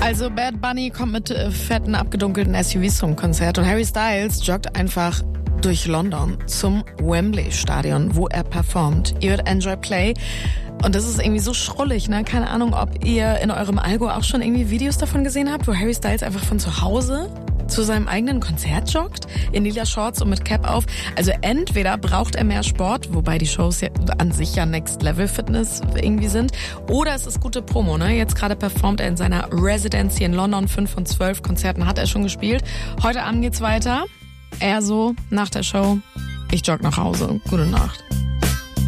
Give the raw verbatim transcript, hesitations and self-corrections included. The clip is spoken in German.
Also Bad Bunny kommt mit äh, fetten, abgedunkelten S U Vs zum Konzert und Harry Styles joggt einfach durch London zum Wembley-Stadion, wo er performt. Ihr hört Enjoy Play und das ist irgendwie so schrullig, ne? Keine Ahnung, ob ihr in eurem Algo auch schon irgendwie Videos davon gesehen habt, wo Harry Styles einfach von zu Hause zu seinem eigenen Konzert joggt, in lila Shorts und mit Cap auf. Also entweder braucht er mehr Sport, wobei die Shows ja an sich ja Next-Level-Fitness irgendwie sind, oder es ist gute Promo, ne? Jetzt gerade performt er in seiner Residency in London, fünf von zwölf Konzerten hat er schon gespielt. Heute Abend geht's weiter. Er so, nach der Show, ich jogge nach Hause. Gute Nacht.